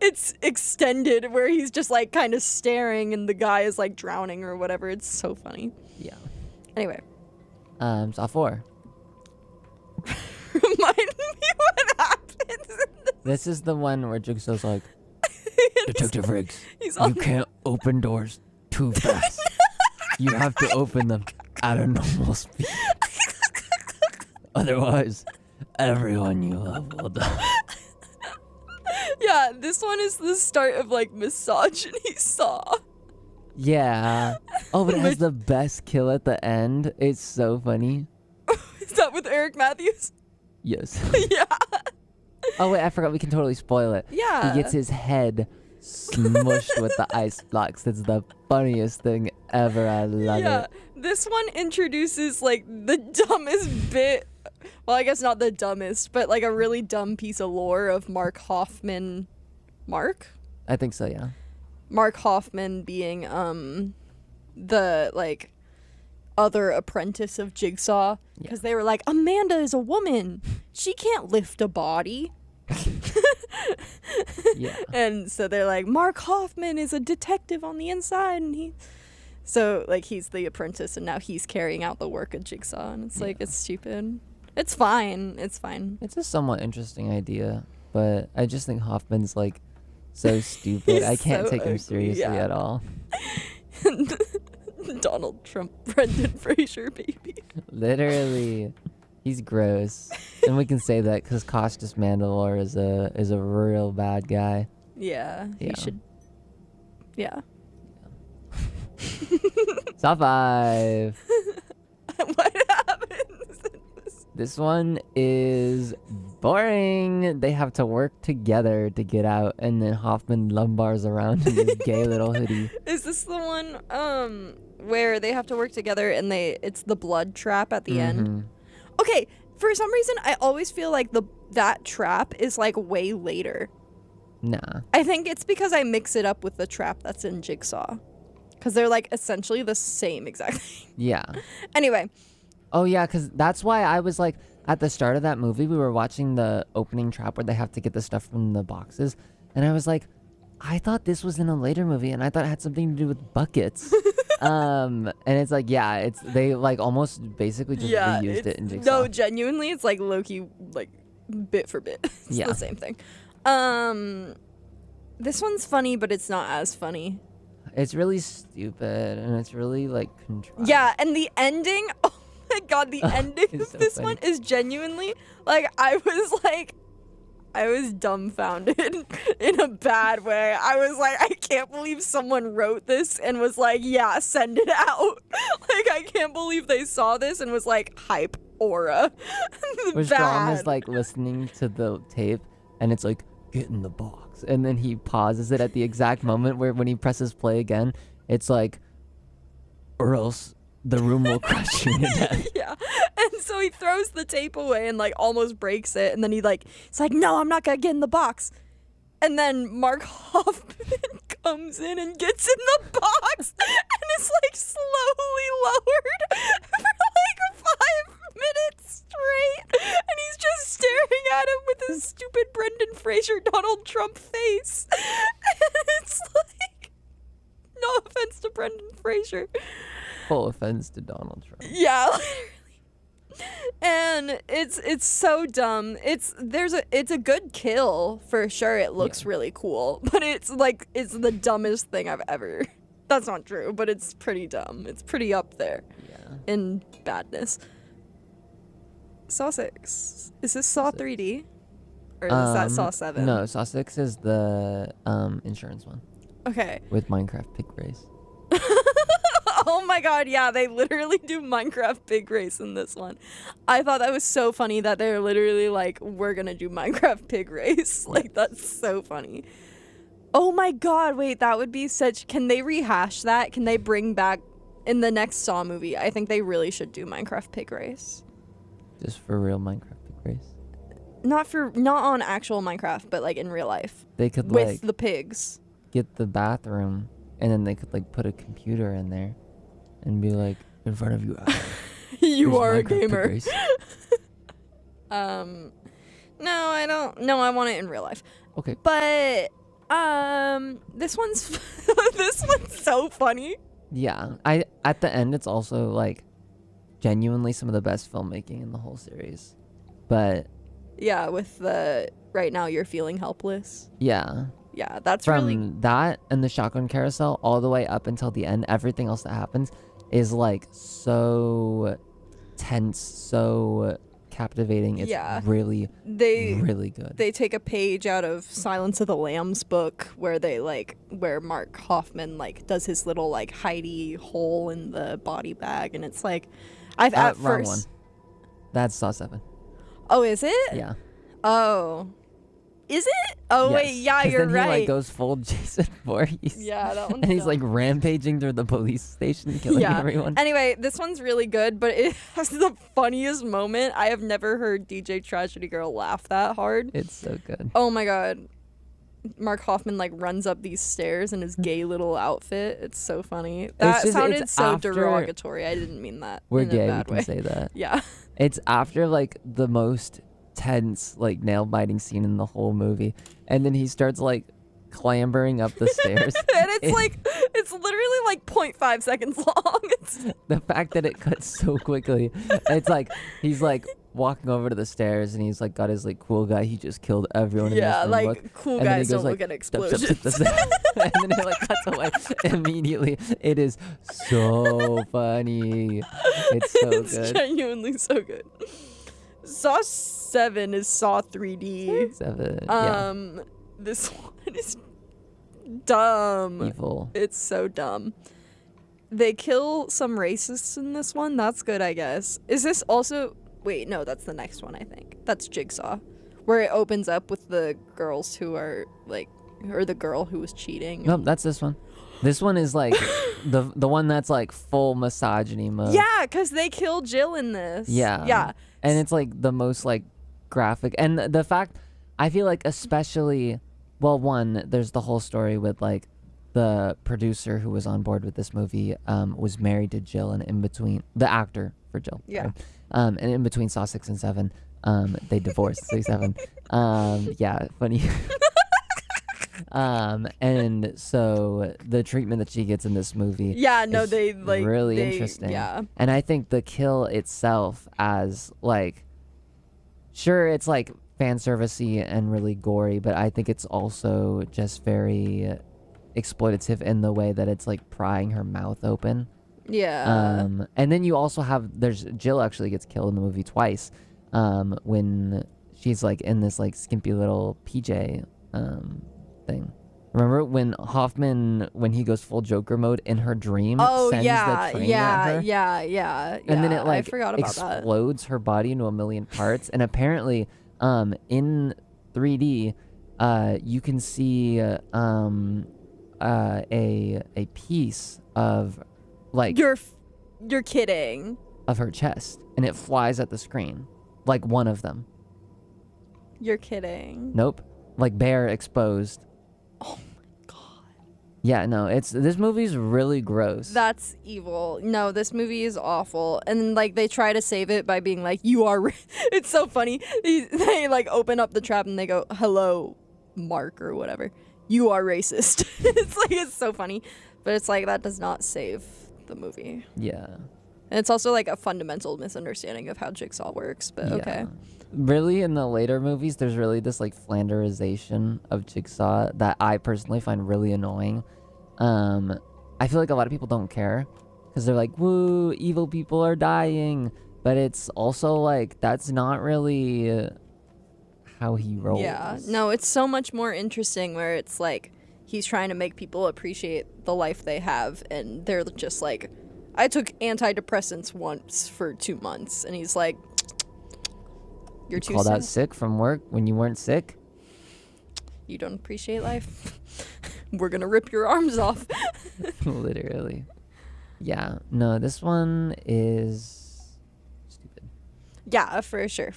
it's extended where he's just like kind of staring and the guy is like drowning or whatever. It's so funny. Yeah. Anyway. Saw 4. Remind me what happens. This is the one where Jigsaw's like, Detective Riggs, He's you can't open doors too fast. You have to open them at a normal speed. Otherwise, everyone you love will die. Yeah, this one is the start of like misogyny Saw. Yeah. Oh, but it has the best kill at the end. It's so funny. Is that with Eric Matthews? Yes. Yeah. Oh, wait, I forgot. We can totally spoil it. Yeah. He gets his head smushed with the ice blocks. It's the funniest thing ever. I love it. This one introduces like the dumbest bit. Well, I guess not the dumbest, but like a really dumb piece of lore of Mark Hoffman. Mark? I think so, yeah. Mark Hoffman being the like other apprentice of Jigsaw, because they were like, Amanda is a woman, she can't lift a body. Yeah. And so they're like, Mark Hoffman is a detective on the inside, and he's the apprentice, and now he's carrying out the work of Jigsaw, and it's like, it's stupid. It's fine. It's a somewhat interesting idea, but I just think Hoffman's like so stupid. I can't take him seriously at all. Donald Trump, Brendan Fraser, baby. Literally, he's gross, and we can say that because Costas Mandalore is a real bad guy. Yeah, he should. Yeah. Top 5. What happens in this? This one is boring. They have to work together to get out, and then Hoffman lumbars around in this gay little hoodie. Is this the one where they have to work together and it's the blood trap at the end? Okay, for some reason I always feel like that trap is like way later. Nah. I think it's because I mix it up with the trap that's in Jigsaw. Because they're like essentially the same exact thing. Yeah. Anyway. Oh yeah, because that's why I was like, at the start of that movie, we were watching the opening trap where they have to get the stuff from the boxes. And I was like, I thought this was in a later movie, and I thought it had something to do with buckets. And it's like, yeah, they like almost basically just reused it in Jigsaw. No, genuinely, it's like low-key, like bit for bit. It's the same thing. This one's funny, but it's not as funny. It's really stupid, and it's really like contrived. Yeah, and the ending, oh my god, the ending of so this funny. one is genuinely, like, I was dumbfounded in a bad way. I was like, I can't believe someone wrote this and was like, yeah, send it out. Like, I can't believe they saw this and was like, hype aura. Where Strom is like listening to the tape, and it's like, get in the box. And then he pauses it at the exact moment where when he presses play again, it's like, or else the room will crush you to death. Yeah. And so he throws the tape away and like almost breaks it. And then he's like, no, I'm not going to get in the box. And then Mark Hoffman comes in and gets in the box and is like slowly lowered for like 5 minutes straight. And he's just staring at him with his stupid Brendan Fraser Donald Trump face. And it's like, no offense to Brendan Fraser. Full offense to Donald Trump. Yeah, literally. And it's so dumb. It's a good kill for sure. It looks really cool, but it's the dumbest thing I've ever. That's not true, but it's pretty dumb. It's pretty up there in badness. Saw 6. Is this Saw 3D? Or is that Saw 7? No, Saw 6 is the insurance one. Okay. With Minecraft Pig Race. Oh my god, yeah, they literally do Minecraft Pig Race in this one. I thought that was so funny that they're literally like, we're gonna do Minecraft Pig Race. Like, that's so funny. Oh my god, wait, that would be such... Can they rehash that? Can they bring back... In the next Saw movie, I think they really should do Minecraft Pig Race. Just for real Minecraft Pig Race? Not on actual Minecraft, but like in real life. They could with like... the pigs. Get the bathroom, and then they could like put a computer in there. And be like, in front of you. You are a Minecraft gamer. No, I don't. No, I want it in real life. Okay. But This one's this one's so funny. Yeah, I at the end it's also like genuinely some of the best filmmaking in the whole series. But Yeah, with the right now you're feeling helpless. yeah, Yeah, that's from really that and the shotgun carousel all the way up until the end, everything else that happens is like so tense, so captivating. It's Yeah. really really good. they take a page out of Silence of the Lambs book where where Mark Hoffman like does his little like hidey hole in the body bag, and it's like I've at Wrong first one. That's Saw 7. Oh, is it? Yeah. Oh. Is it? Oh Yes. wait, yeah, 'Cause you're then right. He like goes full Jason Voorhees. Yeah, that one's And he's dumb. like rampaging through the police station, killing everyone. Anyway, this one's really good, but it has the funniest moment. I have never heard DJ Tragedy Girl laugh that hard. It's so good. Oh my god. Mark Hoffman like runs up these stairs in his gay little outfit. It's so funny. That sounded it's so after- derogatory. I didn't mean that. We're in a gay, we bad can way. say that. Yeah. It's after like the most tense like nail biting scene in the whole movie, and then he starts like clambering up the stairs. And it's literally like 0.5 seconds long. It's The fact that it cuts so quickly, it's like he's like walking over to the stairs and he's like got his like cool guy. He just killed everyone. yeah, in this like look. cool And then he guys goes, don't like, look at Stup, stup, explosions. stup, stup, stup. And then it like cuts away immediately. It is so funny. It's so It's good. genuinely so good. Saw 7 is Saw 3D. 7. Yeah. This one is dumb. Evil. It's so dumb. They kill some racists in this one. That's good, I guess. Is this also... Wait, no, that's the next one, I think. That's Jigsaw. Where it opens up with the girls who are, like... Or the girl who was cheating. Nope, that's this one. This one is like the one that's like full misogyny mode. Yeah, because they kill Jill in this. Yeah. Yeah. And it's like the most like graphic. And the fact, I feel like especially, well, one, there's the whole story with like the producer who was on board with this movie was married to Jill, and in between, the actor for Jill. Yeah. Right? And in between Saw 6 and 7, they divorced. 6, 7. Yeah, funny. And so the treatment that she gets in this movie Yeah, no, is they, like... really they- interesting. Yeah. And I think the kill itself as like, sure, it's like fan servicey and really gory, but I think it's also just very exploitative in the way that it's like prying her mouth open. Yeah. And then you also have Jill actually gets killed in the movie twice, when she's like in this like skimpy little PJ thing. Remember when Hoffman, when he goes full Joker mode in her dream, Oh sends yeah, the train yeah, at her? yeah. And then it like I forgot about that. explodes her body into a million parts. And apparently, in 3D, you can see a piece of like You're kidding. of her chest, and it flies at the screen, like one of them. You're kidding. Nope, like bare exposed. Oh my god. Yeah, no, this movie's really gross. That's evil. No, this movie is awful. And like they try to save it by being like, "You are." It's so funny. They like open up the trap and they go, "Hello, Mark," or whatever. "You are racist." It's so funny, but it's like that does not save the movie. Yeah. And it's also like a fundamental misunderstanding of how Jigsaw works. But okay. Really, in the later movies, there's really this like Flanderization of Jigsaw that I personally find really annoying. I feel like a lot of people don't care because they're like, "Woo, evil people are dying," but it's also like that's not really how he rolls. Yeah, no, it's so much more interesting where it's like he's trying to make people appreciate the life they have, and they're just like, I took antidepressants once for 2 months, and he's like, you're too Called out sad. sick from work when you weren't sick. You don't appreciate life? We're gonna rip your arms off. Literally. Yeah. No, this one is stupid. Yeah, for sure.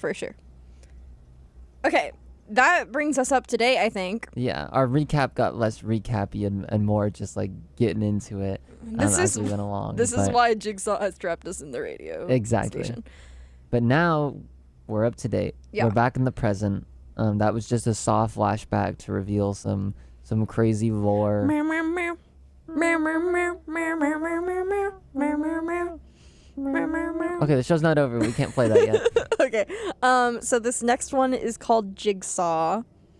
Okay, that brings us up today, I think. Yeah, our recap got less recappy and more just like getting into it as we went along. This is but- why Jigsaw has trapped us in the radio Exactly. station. But now we're up to date. Yeah. We're back in the present. That was just a Saw flashback to reveal some crazy lore. Meow, meow, meow. Meow, meow, meow. Meow, meow, meow, meow, meow. Meow, meow, meow. Meow, meow, meow. Okay, the show's not over. We can't play that yet. Okay. So this next one is called Jigsaw.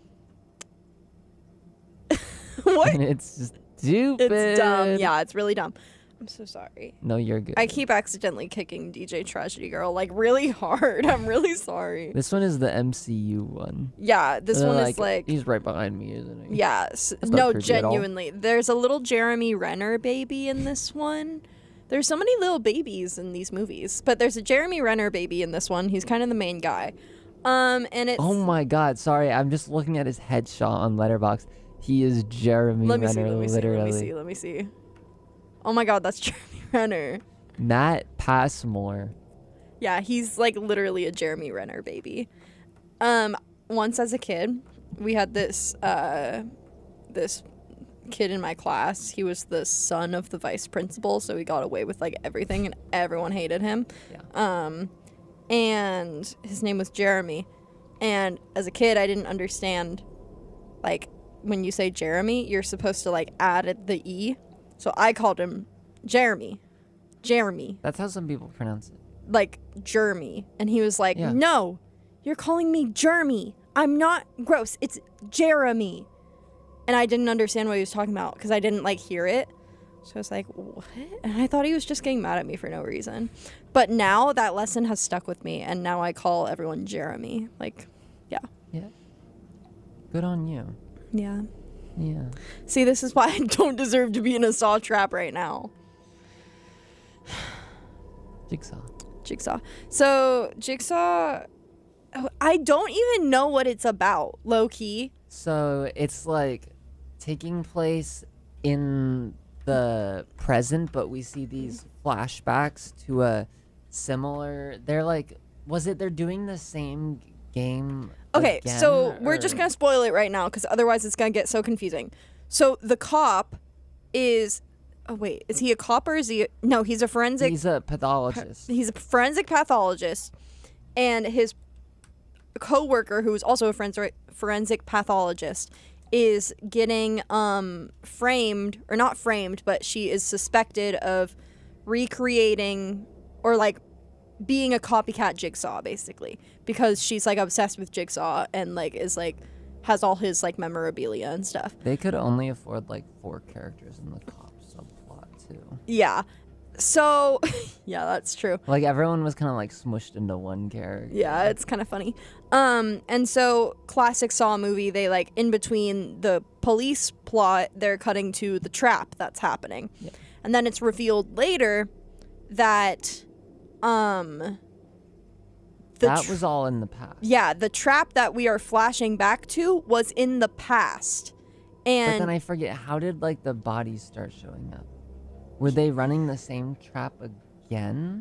What? And it's stupid. It's dumb. Yeah, it's really dumb. I'm so sorry. No, you're good. I keep accidentally kicking DJ Tragedy Girl like really hard. I'm really sorry. This one is the MCU one. Yeah, this one is like he's right behind me, isn't he? yeah. not No, creepy at all. genuinely. There's a little Jeremy Renner baby in this one. There's so many little babies in these movies, but there's a Jeremy Renner baby in this one. He's kind of the main guy. And it's Oh my God! Sorry, I'm just looking at his headshot on Letterboxd. He is Jeremy let me see, Renner, literally. let me see. Oh my God, that's Jeremy Renner. Matt Passmore. Yeah, he's like literally a Jeremy Renner baby. Once as a kid, we had this kid in my class. He was the son of the vice principal, so he got away with like everything, and everyone hated him. Yeah. And his name was Jeremy. And as a kid, I didn't understand, like, when you say Jeremy, you're supposed to like add the E. So I called him Jeremy. That's how some people pronounce it. Like Jeremy. And he was like, Yeah. no, you're calling me Jeremy. I'm not gross. It's Jeremy. And I didn't understand what he was talking about because I didn't like hear it. So I was like, what? And I thought he was just getting mad at me for no reason. But now that lesson has stuck with me, and now I call everyone Jeremy. Like, yeah. Yeah. Good on you. Yeah. Yeah. See, this is why I don't deserve to be in a Saw trap right now. Jigsaw. So, Jigsaw, I don't even know what it's about, low key. So it's like taking place in the present, but we see these flashbacks to a similar. They're like, they're doing the same game. Okay, again, so we're just or- gonna spoil it right now because otherwise it's gonna get so confusing. So the cop is. Oh wait, is he a cop or is he? No, he's a forensic. He's a pathologist. He's a forensic pathologist, and his co-worker, who is also a forensic pathologist, is getting framed, or not framed, but she is suspected of recreating or like being a copycat Jigsaw, basically, because she's like obsessed with Jigsaw and like is like has all his like memorabilia and stuff. They could only afford like 4 characters in the cop subplot too. Yeah. So, yeah, that's true. Like everyone was kind of like smushed into one character. Yeah, it's kind of funny. And so classic Saw movie, they like in between the police plot, they're cutting to the trap that's happening. Yeah. And then it's revealed later that That was all in the past. yeah, the trap that we are flashing back to was in the past. But And then I forget, how did like the bodies start showing up? Were they running the same trap again?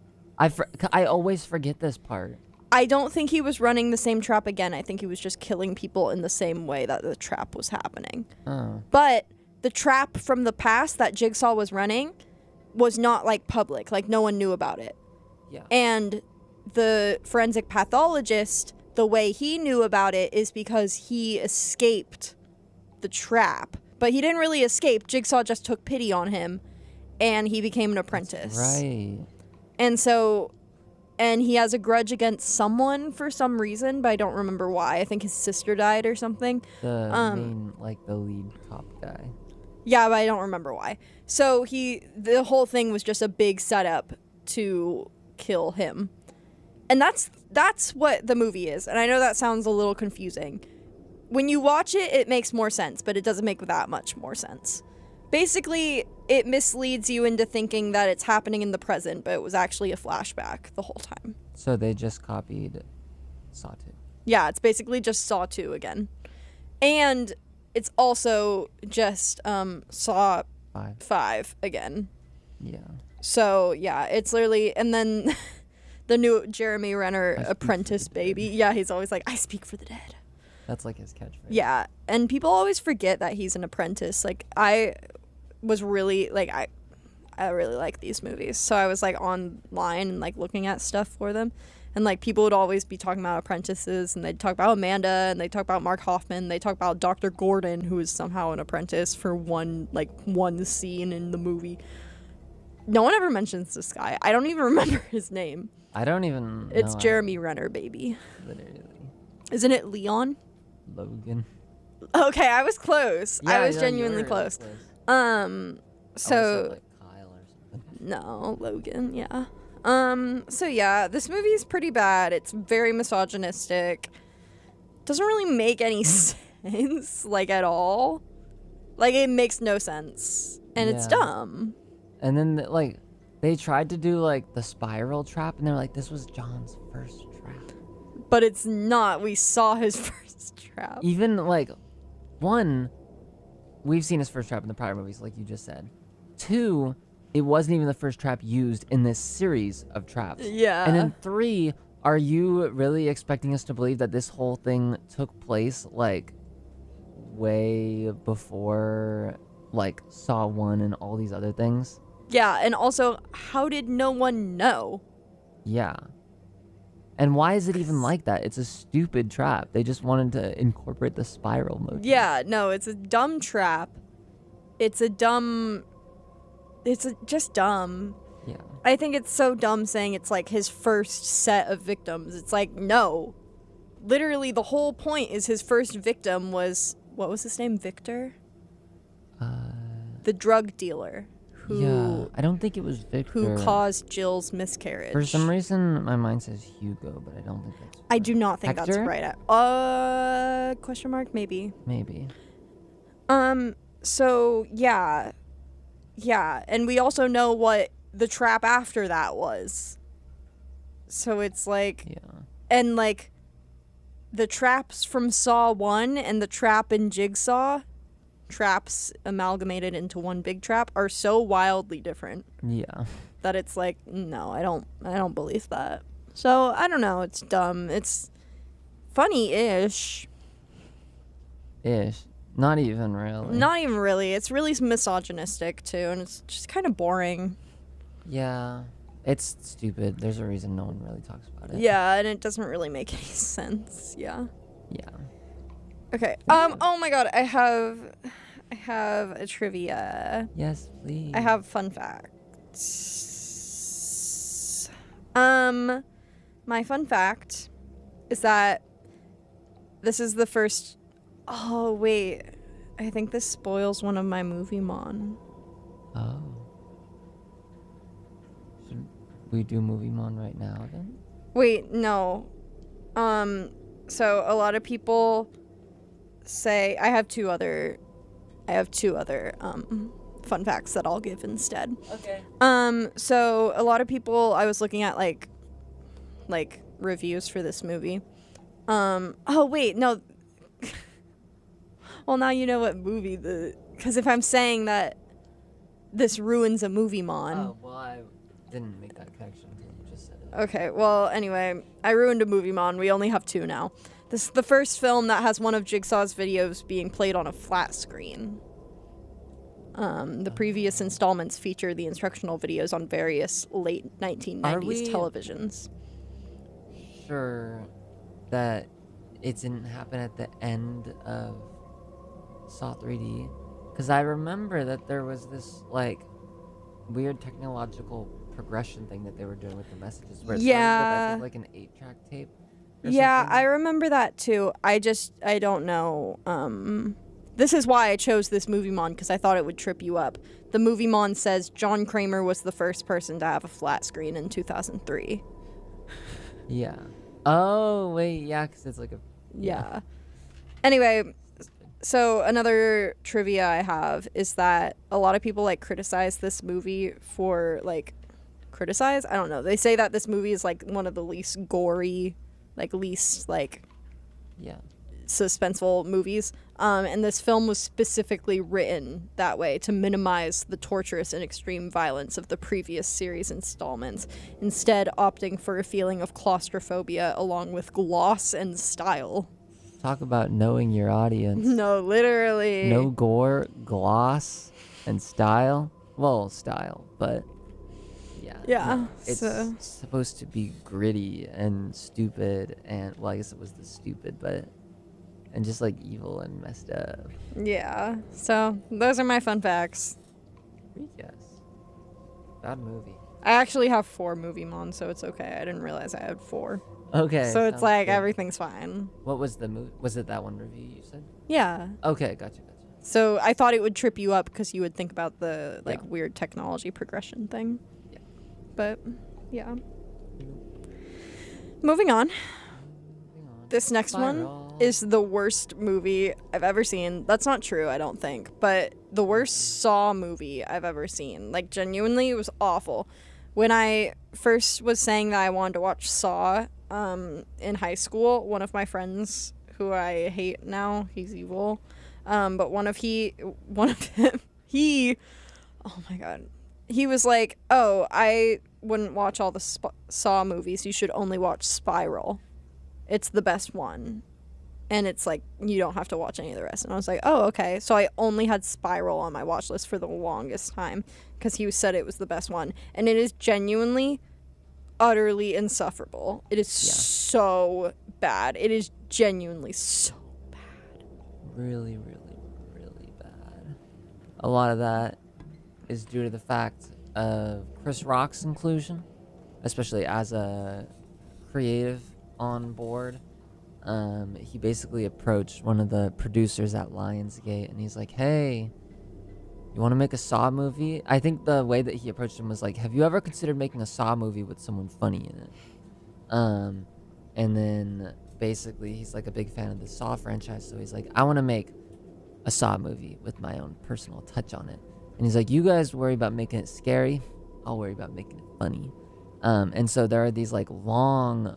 I always forget this part. I don't think he was running the same trap again. I think he was just killing people in the same way that the trap was happening. Oh. But the trap from the past that Jigsaw was running was not like public. Like no one knew about it. Yeah. And the forensic pathologist, the way he knew about it is because he escaped the trap. But he didn't really escape. Jigsaw just took pity on him and he became an apprentice. Right. And so, and he has a grudge against someone for some reason, but I don't remember why. I think his sister died or something. The main, like the lead cop guy. Yeah, but I don't remember why. So the whole thing was just a big setup to kill him. And that's what the movie is. And I know that sounds a little confusing. When you watch it, it makes more sense, but it doesn't make that much more sense. Basically, it misleads you into thinking that it's happening in the present, but it was actually a flashback the whole time. So they just copied Saw 2. Yeah, it's basically just Saw 2 again. And it's also just Saw 5 again. Yeah. So, yeah, it's literally... And then the new Jeremy Renner apprentice baby. Yeah, he's always like, I speak for the dead. That's like his catchphrase. Yeah, and people always forget that he's an apprentice. Like, I was really... Like, I really like these movies. So I was, like, online and, like, looking at stuff for them. And like people would always be talking about apprentices, and they'd talk about Amanda, and they'd talk about Mark Hoffman, they talk about Dr. Gordon, who is somehow an apprentice for one scene in the movie. No one ever mentions this guy. I don't even remember his name. I don't even It's know. Jeremy Renner, baby. Literally. Isn't it Leon? Logan. Okay, I was close. I was yeah, genuinely you were close. I would've So said, like, Kyle or something. no, Logan, yeah. So yeah, this movie is pretty bad. It's very misogynistic. Doesn't really make any sense, like, at all. Like, it makes no sense. And it's Yeah. dumb. And then like they tried to do like the spiral trap, and they're like, this was John's first trap. But it's not. We saw his first trap. Even like, one, we've seen his first trap in the prior movies, like you just said. Two, it wasn't even the first trap used in this series of traps. Yeah. And then three, are you really expecting us to believe that this whole thing took place like way before like Saw 1 and all these other things? Yeah, and also, how did no one know? Yeah. And why is it even like that? It's a stupid trap. They just wanted to incorporate the spiral motif. Yeah, no, it's a dumb trap. Just dumb. Yeah. I think it's so dumb saying it's like his first set of victims. It's like, no. Literally, the whole point is his first victim was, what was his name? Victor? The drug dealer Yeah. I don't think it was Victor. who caused Jill's miscarriage. For some reason, my mind says Hugo, but I don't think that's I do not think Hector? that's right. Question mark? Maybe. Maybe. So, yeah. Yeah, and we also know what the trap after that was. So it's like, Yeah. and like, the traps from Saw 1 and the trap in Jigsaw, traps amalgamated into one big trap, are so wildly different Yeah. that it's like, no, I don't believe that. So, I don't know, it's dumb. It's funny-ish. Ish. Not even really. Not even really. It's really misogynistic, too, and it's just kind of boring. Yeah. It's stupid. There's a reason no one really talks about it. Yeah, and it doesn't really make any sense. Yeah. Yeah. Okay. Oh my god, I have a trivia. Yes, please. I have fun facts. My fun fact is that this is the first. Oh wait, I think this spoils one of my movie mon. Oh. Should we do Movie Mon right now then? Wait, no. So a lot of people say I have two other fun facts that I'll give instead. Okay. So a lot of people, I was looking at like reviews for this movie. Oh wait, no. Well, now you know what movie because if I'm saying that this ruins a movie mon. Oh, well, I didn't make that connection until you just said it. Okay, well, anyway, I ruined a movie mon. We only have two now. This is the first film that has one of Jigsaw's videos being played on a flat screen. The previous installments feature the instructional videos on various late 1990s televisions. Sure that it didn't happen at the end of Saw 3D? Because I remember that there was this, like, weird technological progression thing that they were doing with the messages. Where it started with, I think, like, an 8-track tape. Yeah, something. I remember that too. I don't know. This is why I chose this movie mon, because I thought it would trip you up. The movie mon says John Kramer was the first person to have a flat screen in 2003. Yeah. Oh, wait, yeah, because it's like a... Yeah. Anyway, so another trivia I have is that a lot of people, like, criticize this movie for, like... Criticize? I don't know. They say that this movie is, like, one of the least gory... least Yeah. suspenseful movies. And this film was specifically written that way to minimize the torturous and extreme violence of the previous series installments, instead opting for a feeling of claustrophobia along with gloss and style. Talk about knowing your audience. No, literally. Yeah. Yeah, no, it's so- supposed to be gritty and stupid, and well, I guess it was the stupid, but and just like evil and messed up. Yeah. So those are my fun facts. Yes. Bad movie. I actually have 4 movie mons, so it's okay. I didn't realize I had 4. Okay. So it's sounds like good. everything's fine. What was the movie? Was it that one review you said? Yeah. Okay, gotcha. So I thought it would trip you up because you would think about the like Yeah. weird technology progression thing. Yeah. But yeah. Moving on. Moving on. This next one Spiral. is the worst movie I've ever seen. That's not true, I don't think. But the worst Saw movie I've ever seen. Like, genuinely, it was awful. When I first was saying that I wanted to watch Saw in high school, one of my friends, who I hate now, he's evil, but one of him, oh my god, he was like, oh, I wouldn't watch all the Saw movies. You should only watch Spiral. It's the best one. And it's like, you don't have to watch any of the rest. And I was like, oh, okay. So I only had Spiral on my watch list for the longest time because he said it was the best one. And it is genuinely, utterly insufferable. It is so bad. It is genuinely so bad. Really, really, really bad. A lot of that is due to the fact of Chris Rock's inclusion, especially as a creative on board. He basically approached one of the producers at Lionsgate and he's like, hey, you want to make a Saw movie? I think the way that he approached him was like, have you ever considered making a Saw movie with someone funny in it? And then basically he's like a big fan of the Saw franchise, so he's like, I want to make a Saw movie with my own personal touch on it. And he's like, you guys worry about making it scary, I'll worry about making it funny. And so there are these like long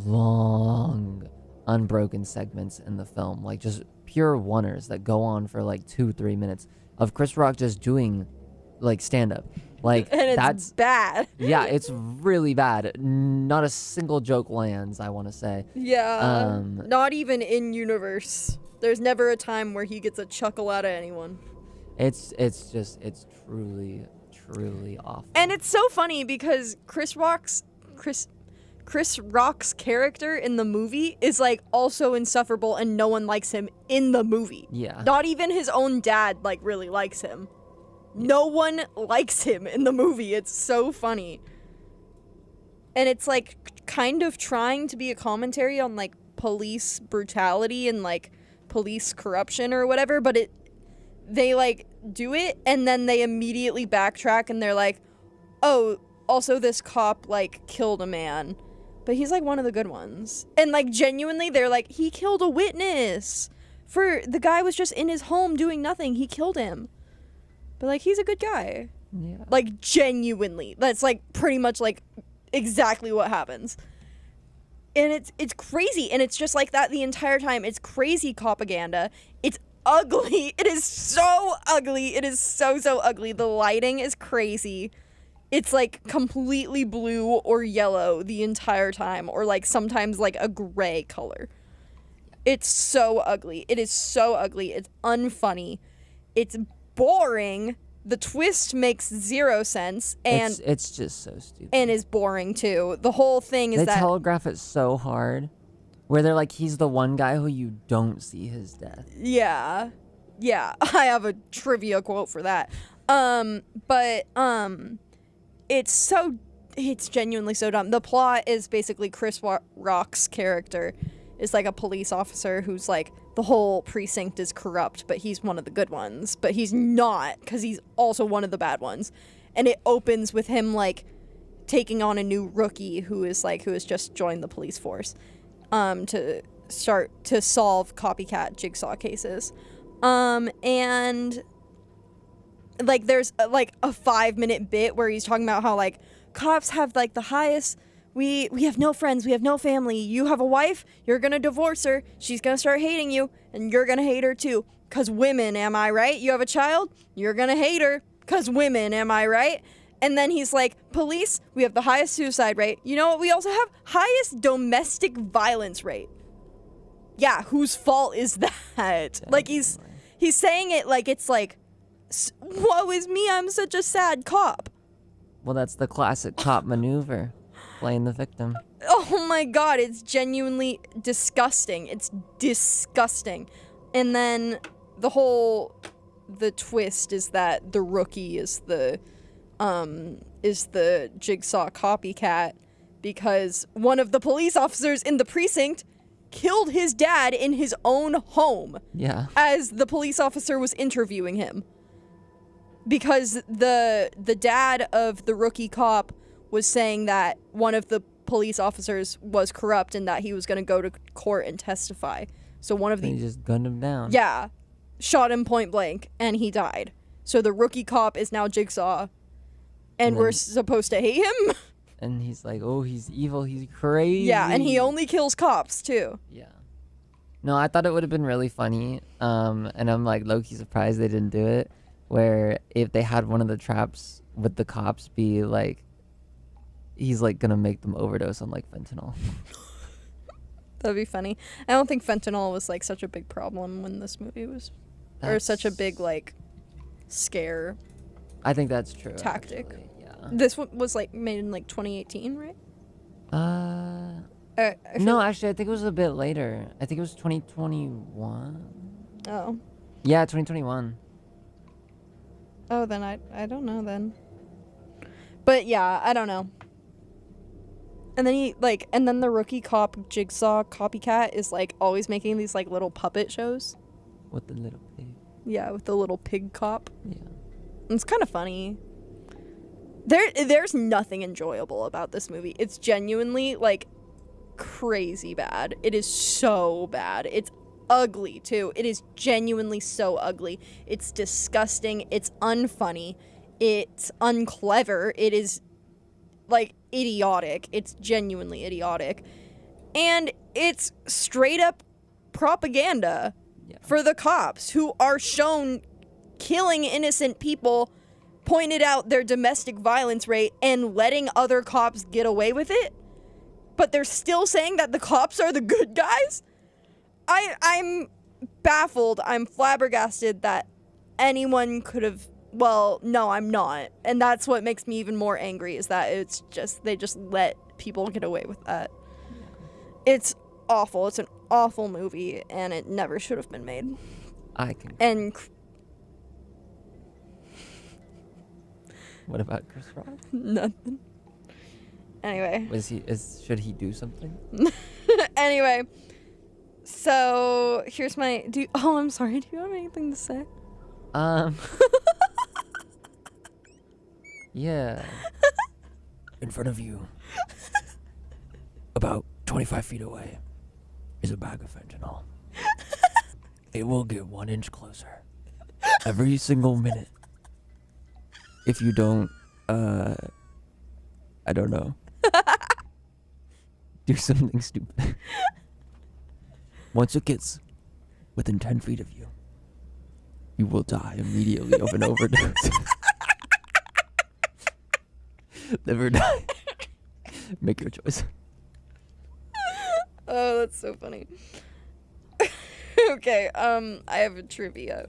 unbroken segments in the film, like just pure oneers that go on for like 2-3 minutes of Chris Rock just doing like stand-up. Like, And it's that's bad. yeah, it's really bad. Not a single joke lands, I want to say. Yeah. Not even in universe. There's never a time where he gets a chuckle out of anyone. It's truly awful. And it's so funny because Chris Rock's character in the movie is like also insufferable and no one likes him in the movie. Yeah. Not even his own dad like really likes him. No one likes him in the movie. It's so funny. And it's like kind of trying to be a commentary on like police brutality and like police corruption or whatever, but they like do it and then they immediately backtrack and they're like, oh, also this cop like killed a man, but he's like one of the good ones. And like genuinely they're like, he killed a witness. For the guy was just in his home doing nothing. He killed him. But like he's a good guy. Yeah. Like genuinely. That's like pretty much like exactly what happens. And it's crazy, and it's just like that the entire time. It's crazy propaganda. It's ugly. It is so ugly. It is so ugly. The lighting is crazy. It's like completely blue or yellow the entire time, or like sometimes like a gray color. It's so ugly. It is so ugly. It's unfunny. It's boring. The twist makes 0 sense, and it's just so stupid. and is boring too. The whole thing is They that telegraph it so hard, where they're like, he's the one guy who you don't see his death. yeah, I have a trivia quote for that. It's genuinely so dumb. The plot is basically Chris Rock's character is like a police officer who's like, the whole precinct is corrupt, but he's one of the good ones. But he's not, because he's also one of the bad ones. And it opens with him like taking on a new rookie who has just joined the police force to start to solve copycat jigsaw cases. And like there's like a 5-minute bit where he's talking about how like cops have like the highest, we have no friends, we have no family, you have a wife, you're gonna divorce her, she's gonna start hating you, and you're gonna hate her too, 'cause women, am I right? You have a child, you're gonna hate her, 'cause women, am I right? And then he's like, police, we have the highest suicide rate, you know what, we also have highest domestic violence rate. Yeah, whose fault is that? Like he's saying it like it's like, woe is me, I'm such a sad cop. Well, that's the classic cop maneuver, playing the victim. Oh my god, it's genuinely disgusting. It's disgusting. And then the twist is that the rookie is the Jigsaw copycat because one of the police officers in the precinct killed his dad in his own home. Yeah. As the police officer was interviewing him. Because the dad of the rookie cop was saying that one of the police officers was corrupt and that he was going to go to court and testify. So one of He the just gunned him down. yeah, shot him point blank and he died. So the rookie cop is now Jigsaw and we're supposed to hate him? And he's like, oh, he's evil, he's crazy. Yeah, and he only kills cops too. Yeah. No, I thought it would have been really funny. And I'm like low-key surprised they didn't do it. Where if they had one of the traps with the cops be like, he's like gonna make them overdose on like fentanyl. That'd be funny. I don't think fentanyl was like such a big problem when this movie was, or such a big like scare. I think that's true. Tactic. Actually. Yeah. This one was like made in like 2018, right? No, actually, I think it was a bit later. I think it was 2021. Oh. Yeah, 2021. Oh, then I don't know then. But yeah, I don't know. And then and then the rookie cop Jigsaw copycat is like always making these like little puppet shows. With the little pig. Yeah, with the little pig cop. Yeah. It's kind of funny. There's nothing enjoyable about this movie. It's genuinely like crazy bad. It is so bad. It's ugly too. It is genuinely so ugly. It's disgusting. It's unfunny. It's unclever. It is like idiotic. It's genuinely idiotic. And it's straight up propaganda for the cops who are shown killing innocent people, pointed out their domestic violence rate, and letting other cops get away with it. But they're still saying that the cops are the good guys? I'm baffled. I'm flabbergasted that anyone could have... Well, no, I'm not. And that's what makes me even more angry, is that it's just... They just let people get away with that. It's awful. It's an awful movie, and it never should have been made. I can... And... What about Chris Rock? Nothing. Anyway. Should he do something? Anyway. So, here's my... I'm sorry. Do you have anything to say? Yeah. In front of you, about 25 feet away, is a bag of fentanyl. It will get 1 inch closer every single minute if you don't, I don't know, do something stupid. Once it gets within 10 feet of you, you will die immediately of an overdose. Live or die. Make your choice. Oh, that's so funny. Okay, I have a trivia.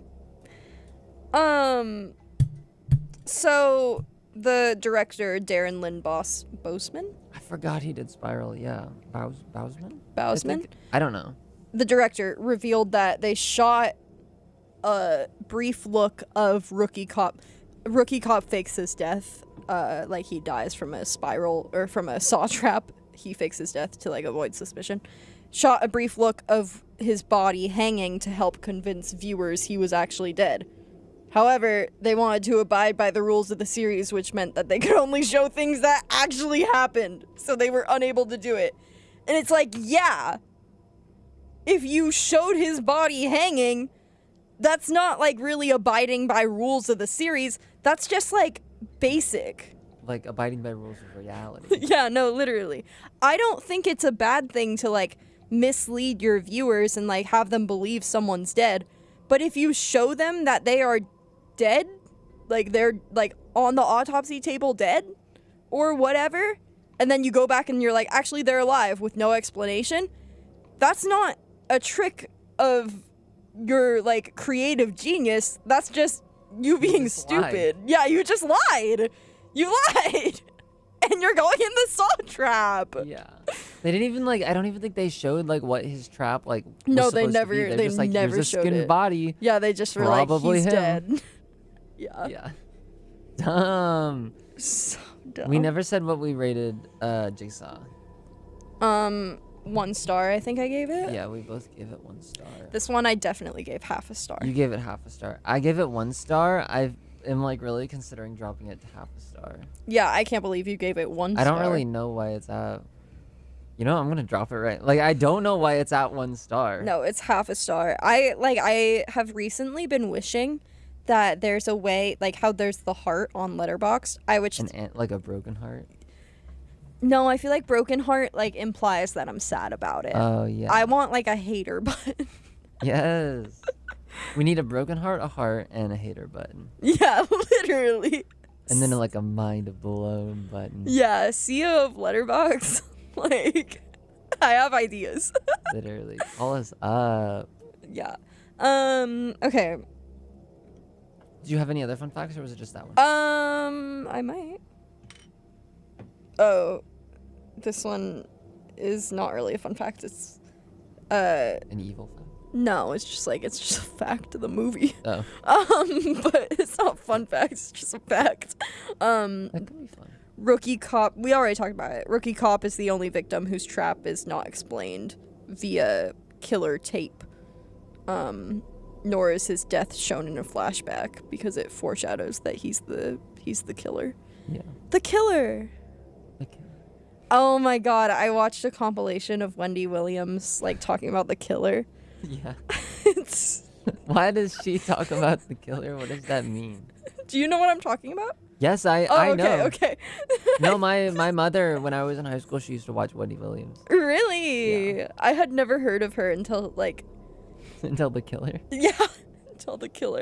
Okay. So the director Darren Lynn Bousman? I forgot he did Spiral. Yeah, Bousman. Bousman? I don't know. The director revealed that they shot a brief look of Rookie Cop. Rookie Cop fakes his death. Like he dies from a spiral or from a saw trap. He fakes his death to like avoid suspicion. Shot a brief look of his body hanging to help convince viewers he was actually dead. However, they wanted to abide by the rules of the series, which meant that they could only show things that actually happened. So they were unable to do it. And it's like, yeah, if you showed his body hanging, that's not like really abiding by rules of the series. That's just like basic. Like abiding by rules of reality. Yeah, no, literally. I don't think it's a bad thing to like mislead your viewers and like have them believe someone's dead. But if you show them that they are dead, like they're like on the autopsy table dead or whatever, and then you go back and you're like, actually they're alive with no explanation, that's not a trick of your like creative genius. That's just you being stupid. Yeah, you just lied. You lied. And you're going in the saw trap. Yeah. They didn't even I don't even think they showed what his trap was No, they supposed to be. never. They're They just never here's a showed skinned it. body. Yeah, they just were Probably he's him. dead. Yeah. Yeah. Dumb. So dumb. We never said what we rated Jigsaw. 1 star, I think I gave it. Yeah, we both gave it 1 star. This one I definitely gave half a star. You gave it half a star. I gave it 1 star. I am really considering dropping it to half a star. Yeah, I can't believe you gave it 1 star. I don't really know why it's at. I'm gonna drop it right. I don't know why it's at 1 star. No, it's half a star. I have recently been wishing that there's a way, how there's the heart on Letterboxd. A broken heart. No, I feel like broken heart implies that I'm sad about it. Oh yeah. I want a hater button. Yes. We need a broken heart, a heart, and a hater button. Yeah, literally. And then a mind blown button. Yeah, CEO of Letterboxd. I have ideas. Literally. Call us up. Yeah. Okay. Do you have any other fun facts, or was it just that one? I might. Oh, this one is not really a fun fact. It's An evil fact? no, it's just a fact of the movie. Oh. But it's not fun fact. It's just a fact. That could be fun. Rookie cop. We already talked about it. Rookie cop is the only victim whose trap is not explained via killer tape. Nor is his death shown in a flashback because it foreshadows that he's the killer. Yeah. The killer. Okay. Oh my god, I watched a compilation of Wendy Williams talking about the killer. Yeah. It's Why does she talk about the killer? What does that mean? Do you know what I'm talking about? Yes, I Oh, know. okay. No, my mother, when I was in high school, she used to watch Wendy Williams. Really? Yeah. I had never heard of her until Until the killer. yeah, until the killer.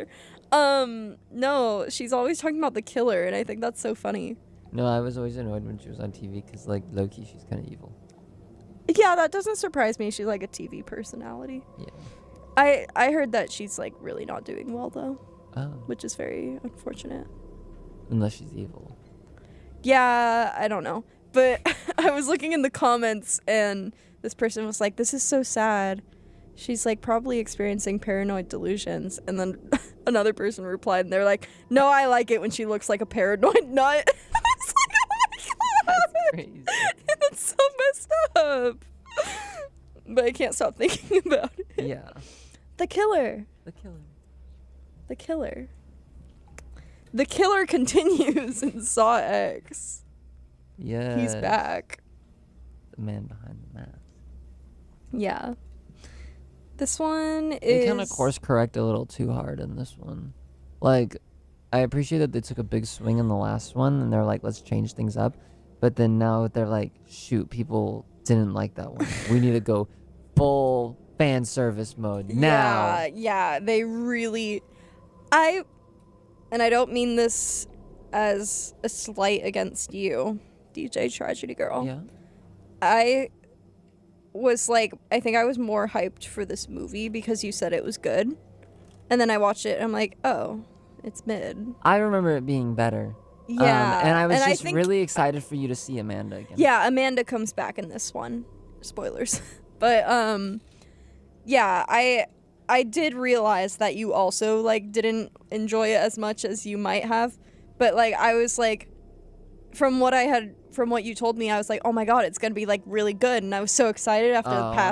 No, she's always talking about the killer, and I think that's so funny. No, I was always annoyed when she was on TV because, low-key, she's kind of evil. Yeah, that doesn't surprise me. She's a TV personality. Yeah. I heard that she's really not doing well though, Oh. which is very unfortunate. Unless she's evil. Yeah, I don't know. But I was looking in the comments and this person was like, "This is so sad. She's probably experiencing paranoid delusions." And then another person replied and they're like, "No, I like it when she looks like a paranoid nut." I was like, "Oh my god." That's crazy. That's so messed up. But I can't stop thinking about it. Yeah. The killer. The killer. The killer. The killer continues in Saw X. Yeah. He's back. The man behind the mask. Yeah. This one is... They kind of course correct a little too hard in this one. I appreciate that they took a big swing in the last one, and they're like, let's change things up. But then now they're like, shoot, people didn't like that one. We need to go full fan service mode now. Yeah, they really... And I don't mean this as a slight against you, DJ Tragedy Girl. Yeah. I was I think I was more hyped for this movie because you said it was good. And then I watched it and I'm like, oh, it's mid. I remember it being better. Yeah. And I was I just think, really excited for you to see Amanda again. Yeah, Amanda comes back in this one. Spoilers. But yeah, I did realize that you also didn't enjoy it as much as you might have. But I was from what you told me, I was like, oh my god, it's gonna be really good, and I was so excited after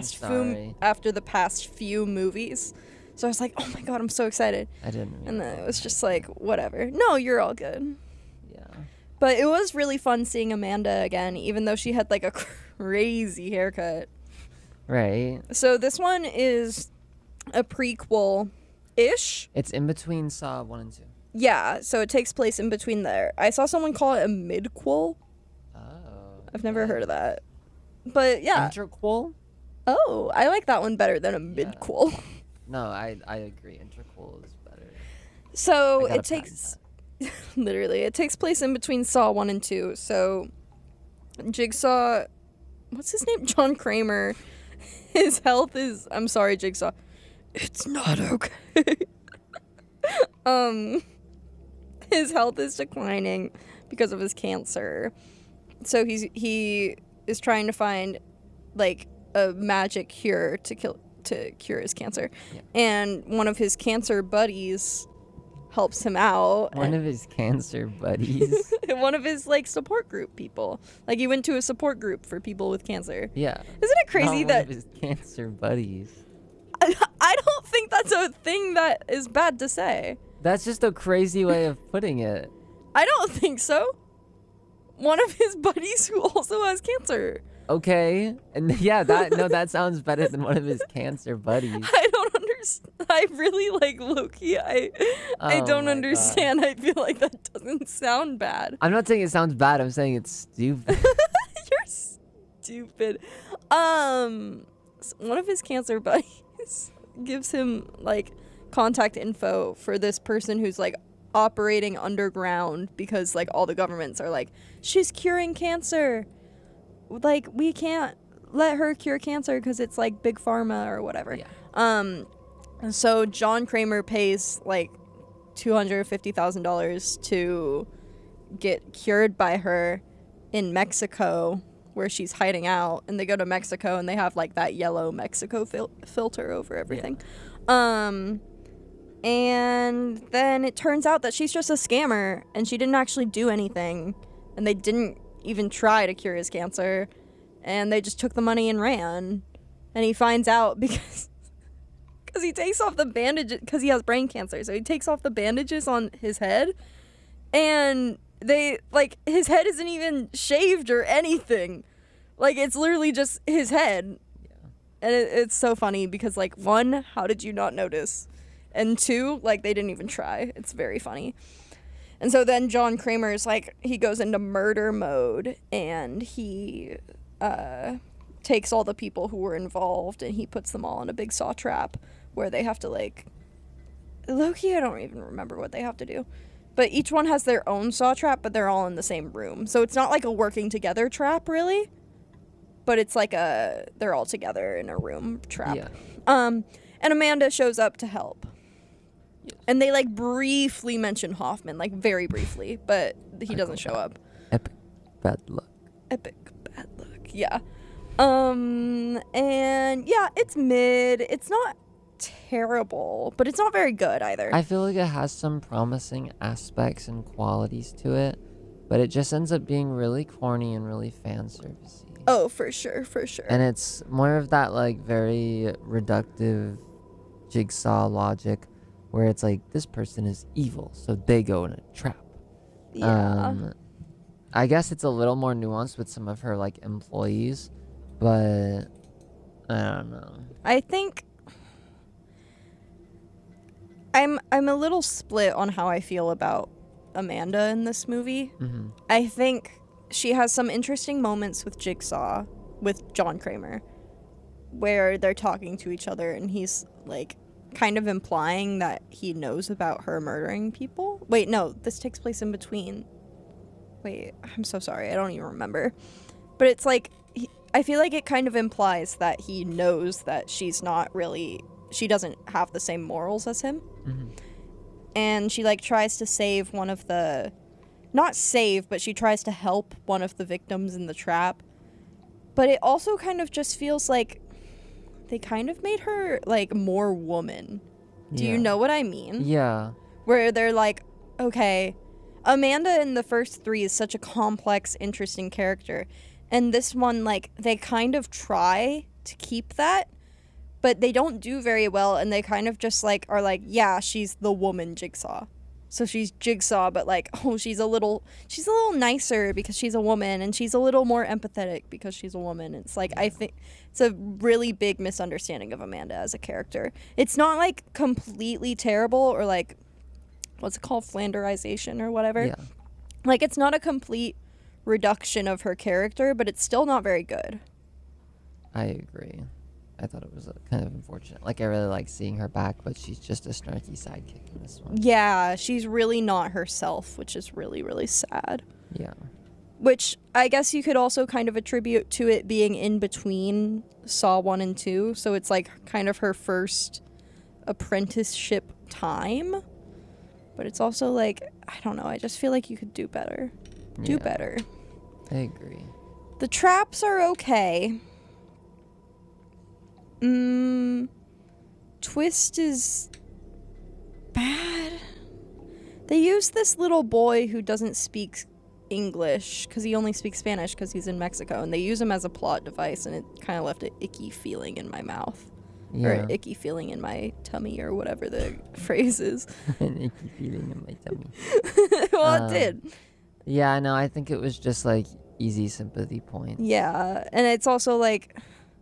the past few movies. So I was like, oh my god, I'm so excited. I didn't. And then it was just whatever. No, you're all good. Yeah. But it was really fun seeing Amanda again, even though she had a crazy haircut. Right. So this one is a prequel-ish. It's in between Saw 1 and 2. Yeah, so it takes place in between there. I saw someone call it a midquel. Oh. I've never heard of that. But yeah. Interquel? Oh, I like that one better than a midquel. No, I agree. Interquel is better. So it takes... Literally, it takes place in between Saw 1 and 2. So Jigsaw... What's his name? John Kramer. His health is... I'm sorry, Jigsaw. It's not okay. his health is declining because of his cancer. So he is trying to find like a magic cure to cure his cancer. Yeah. And one of his cancer buddies helps him out. One of his cancer buddies. One of his like support group people. Like he went to a support group for people with cancer. Yeah. Isn't it crazy Not that one of his cancer buddies? I don't think that's a thing that is bad to say. That's just a crazy way of putting it. I don't think so. One of his buddies who also has cancer. Okay. And yeah, that sounds better than one of his cancer buddies. I don't understand. I really like Loki. I Oh don't my understand. I feel like that doesn't sound bad. I'm not saying it sounds bad. I'm saying it's stupid. You're stupid. One of his cancer buddies gives him like contact info for this person who's like operating underground because like all the governments are like, she's curing cancer. Like we can't let her cure cancer because it's like big pharma or whatever. Yeah. So John Kramer pays like $250,000 to get cured by her in Mexico, where she's hiding out. And they go to Mexico and they have like that yellow Mexico filter over everything. Yeah. And then it turns out that she's just a scammer and she didn't actually do anything. And they didn't even try to cure his cancer. And they just took the money and ran. And he finds out because he takes off the bandage because he has brain cancer. So he takes off the bandages on his head. And they, like, his head isn't even shaved or anything. Like, it's literally just his head. Yeah. And it's so funny because, like, one, how did you not notice? And two, like, they didn't even try. It's very funny. And so then John Kramer's, like, he goes into murder mode, and he takes all the people who were involved, and he puts them all in a big saw trap where they have to, like, low-key, I don't even remember what they have to do. But each one has their own saw trap, but they're all in the same room. So it's not like a working together trap, really. But it's like they're all together in a room trap. Yeah. And Amanda shows up to help. Yes. And they, like, briefly mention Hoffman, like, very briefly, but he doesn't show up. Epic bad luck. Epic bad luck, yeah. And, yeah, it's mid. It's not terrible, but it's not very good either. I feel like it has some promising aspects and qualities to it, but it just ends up being really corny and really fan servicey. Oh, for sure, for sure. And it's more of that, like, very reductive jigsaw logic where it's like, this person is evil, so they go in a trap. Yeah. I guess it's a little more nuanced with some of her, like, employees, but I don't know. I think I'm a little split on how I feel about Amanda in this movie. Mm-hmm. I think she has some interesting moments with Jigsaw, with John Kramer, where they're talking to each other and he's, like, kind of implying that he knows about her murdering people. Wait, no, this takes place in between. Wait, I'm so sorry. I don't even remember. But it's like, I feel like it kind of implies that he knows that she doesn't have the same morals as him. Mm-hmm. And she, like, tries to save one of the, not save, but she tries to help one of the victims in the trap. But it also kind of just feels like they kind of made her, like, more woman. Do you know what I mean? Yeah. Where they're like, okay, Amanda in the first three is such a complex, interesting character. And this one, like, they kind of try to keep that, but they don't do very well, and they kind of just, like, are like, yeah, she's the woman Jigsaw. So she's Jigsaw, but, like, oh, she's a little nicer because she's a woman, and she's a little more empathetic because she's a woman. It's like, I think it's a really big misunderstanding of Amanda as a character. It's not, like, completely terrible or, like, what's it called, Flanderization or whatever. Yeah. Like, it's not a complete reduction of her character, but it's still not very good. I agree. I thought it was kind of unfortunate. Like, I really like seeing her back, but she's just a snarky sidekick in this one. Yeah, she's really not herself, which is really, really sad. Yeah. Which I guess you could also kind of attribute to it being in between Saw 1 and 2. So it's like kind of her first apprenticeship time. But it's also like, I don't know, I just feel like you could do better. Do Yeah, better. I agree. The traps are okay. Twist is bad. They use this little boy who doesn't speak English because he only speaks Spanish because he's in Mexico, and they use him as a plot device, and it kind of left an icky feeling in my mouth. Yeah. Or an icky feeling in my tummy, or whatever the phrase is. An icky feeling in my tummy. Well, it did. Yeah, no, I think it was just like easy sympathy points. Yeah, and it's also like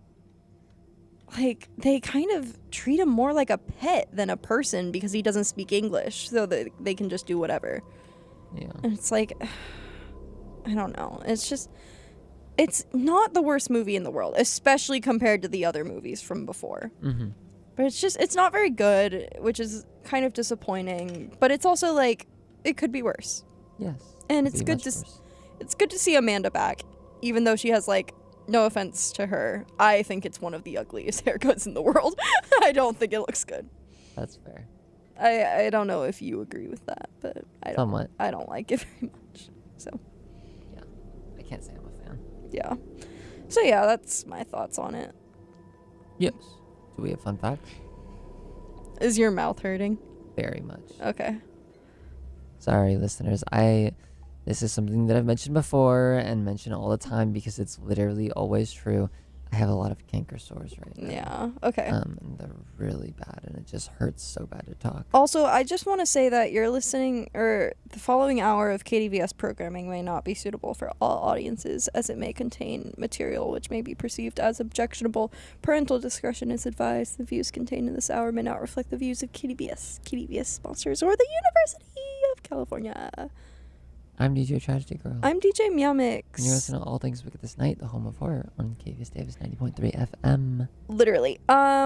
they kind of treat him more like a pet than a person because he doesn't speak English, so that they can just do whatever. Yeah. And it's like, I don't know. It's just, it's not the worst movie in the world, especially compared to the other movies from before. Mm-hmm. But it's not very good, which is kind of disappointing. But it's also like, it could be worse. Yes. And could it's be good much to worse. it's good to see Amanda back, even though she has like, no offense to her, I think it's one of the ugliest haircuts in the world. I don't think it looks good. That's fair. I don't know if you agree with that, but Somewhat. I don't like it very much. So Yeah. I can't say I'm a fan. yeah. So yeah, that's my thoughts on it. Yes. Do we have fun facts? Is your mouth hurting? Very much. Okay. Sorry, listeners. This is something that I've mentioned before and mention all the time because it's literally always true. I have a lot of canker sores right now. Yeah. Okay. And they're really bad, and it just hurts so bad to talk. Also, I just want to say that you're listening, or the following hour of KDVS programming may not be suitable for all audiences, as it may contain material which may be perceived as objectionable. Parental discretion is advised. The views contained in this hour may not reflect the views of KDVS sponsors, or the University of California. I'm DJ Tragedy Girl. I'm DJ Meowmix. And you're listening to All Things Wicked This Night, the home of horror, on KVS Davis 90.3 FM. Literally.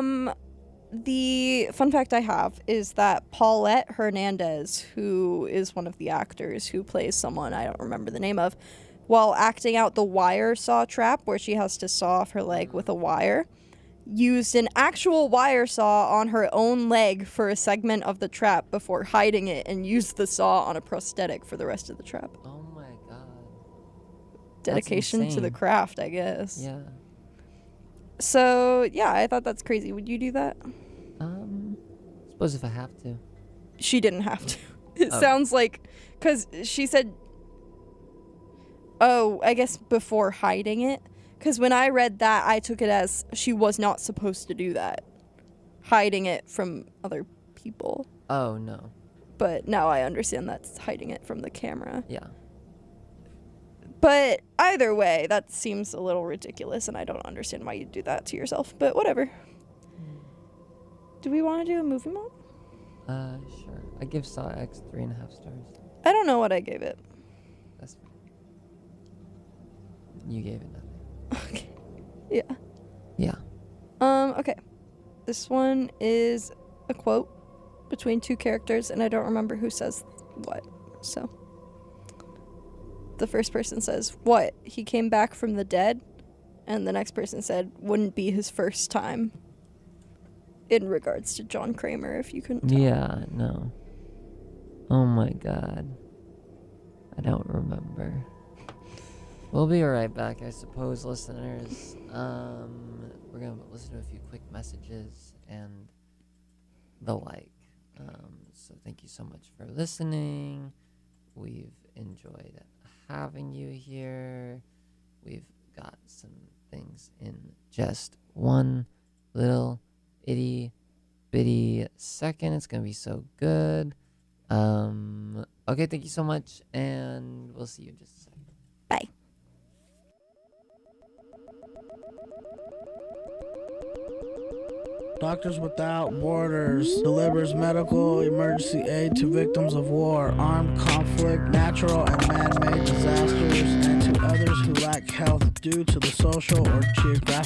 The fun fact I have is that Paulette Hernandez, who is one of the actors who plays someone I don't remember the name of, while acting out the wire saw trap where she has to saw off her leg with a wire, used an actual wire saw on her own leg for a segment of the trap before hiding it, and used the saw on a prosthetic for the rest of the trap. Oh my god. Dedication to the insane. craft, I guess. Yeah. So, yeah, I thought that's crazy. Would you do that? Suppose if I have to. She didn't have to. It Oh. sounds like, because she said, oh, I guess before hiding it. Because when I read that, I took it as she was not supposed to do that. Hiding it from other people. Oh, no. But now I understand that's hiding it from the camera. Yeah. But either way, that seems a little ridiculous, and I don't understand why you'd do that to yourself. But whatever. Do we want to do a movie mode? Sure. I give Saw X 3.5 stars. I don't know what I gave it. That's fine. You gave it nothing. Okay. Yeah. Yeah. Okay. This one is a quote between two characters, and I don't remember who says what. So the first person says, "What? He came back from the dead?" And the next person said, "Wouldn't be his first time." In regards to John Kramer, if you couldn't tell. Yeah, no. Oh my god. I don't remember. We'll be right back, I suppose, listeners. We're gonna listen to a few quick messages and the like. So thank you so much for listening. We've enjoyed having you here. We've got some things in just one little itty bitty second. It's gonna be so good. Okay, thank you so much, and we'll see you in just a second. Bye. Doctors Without Borders delivers medical emergency aid to victims of war, armed conflict, natural and man-made disasters, and to others who lack health due to the social or geographic